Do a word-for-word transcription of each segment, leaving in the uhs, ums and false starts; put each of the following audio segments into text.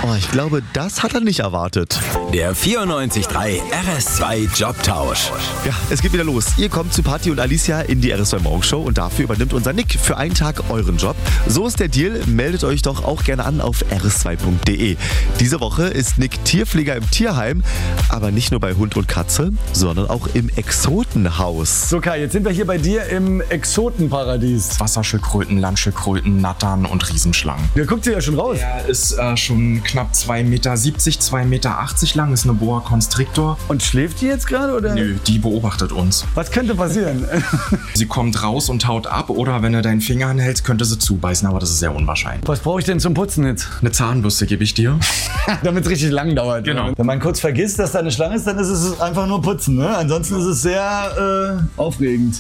Oh, ich glaube, das hat er nicht erwartet. Der vierundneunzig Komma drei R S zwei Jobtausch. Ja, es geht wieder los. Ihr kommt zu Patti und Alicia in die R S zwei Morgenshow und dafür übernimmt unser Nick für einen Tag euren Job. So ist der Deal. Meldet euch doch auch gerne an auf r s zwei punkt d e. Diese Woche ist Nick Tierpfleger im Tierheim, aber nicht nur bei Hund und Katze, sondern auch im Exotenhaus. So Kai, jetzt sind wir hier bei dir im Exotenparadies. Wasserschildkröten, Landschildkröten, Nattern und Riesenschlangen. Der guckt sich ja schon raus. Er ist äh, schon knapp zwei Meter siebzig, zwei Meter achtzig lang, ist eine Boa Constrictor. Und schläft die jetzt gerade oder? Nö, die beobachtet uns. Was könnte passieren? Sie kommt raus und haut ab oder wenn du deinen Finger anhältst, könnte sie zubeißen, aber das ist sehr unwahrscheinlich. Was brauche ich denn zum Putzen jetzt? Eine Zahnbürste gebe ich dir. Damit es richtig lang dauert. Genau. Wenn man kurz vergisst, dass da eine Schlange ist, dann ist es einfach nur putzen. Ne? Ansonsten ist es sehr äh, aufregend.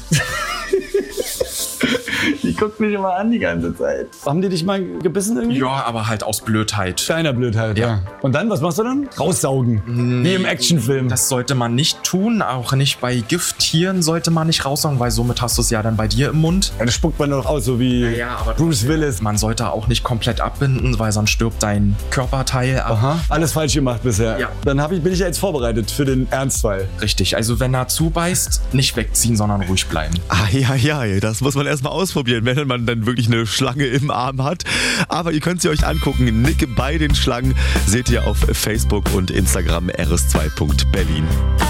Die guckt mich immer an die ganze Zeit. Haben die dich mal gebissen irgendwie? Ja, aber halt aus Blödheit. Kleiner Blödheit, ja. ja. Und dann, was machst du dann? Raussaugen. Nee, wie im Actionfilm. Das sollte man nicht tun, auch nicht bei Gifttieren sollte man nicht raussaugen, weil somit hast du es ja dann bei dir im Mund. Ja, das spuckt man doch aus, so wie ja, ja, aber Bruce Willis. Man sollte auch nicht komplett abbinden, weil sonst stirbt dein Körperteil ab. Aha, alles falsch gemacht bisher. Ja. Dann hab ich, bin ich ja jetzt vorbereitet für den Ernstfall. Richtig, also wenn er zubeißt, nicht wegziehen, sondern ruhig bleiben. Ah ja, ja, das muss man erstmal ausprobieren, wenn man dann wirklich eine Schlange im Arm hat. Aber ihr könnt sie euch angucken. Nick bei den Schlangen seht ihr auf Facebook und Instagram r s zwei punkt berlin.